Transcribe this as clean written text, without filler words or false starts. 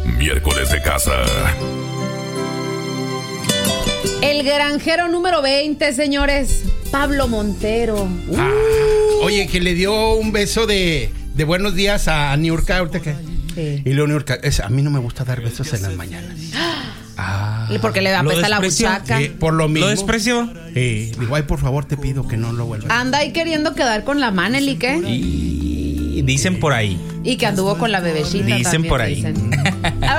Miércoles de casa. El granjero número 20, señores. Pablo Montero. Oye, que le dio un beso de buenos días a Niurka. Ahorita que... Sí. Y luego Niurka, a mí no me gusta dar besos en las mañanas. Porque le apesta la buchaca. Por lo mismo. ¿Lo desprecio? Digo, ay, por favor, te pido que no lo vuelvas. Anda ahí queriendo quedar con la Maneli, ¿qué? Y dicen por ahí. Y que anduvo con la bebecita. Dicen también, por ahí. dicen.